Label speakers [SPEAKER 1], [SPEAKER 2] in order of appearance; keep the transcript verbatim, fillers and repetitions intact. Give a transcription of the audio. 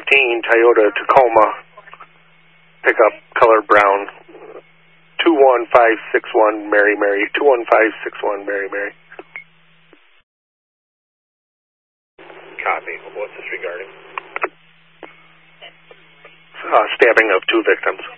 [SPEAKER 1] fifteen, Toyota Tacoma, pickup, color brown, two one five six one, Mary Mary, two one five six one, Mary Mary.
[SPEAKER 2] Copy. What's this regarding?
[SPEAKER 1] Uh, stabbing of two victims.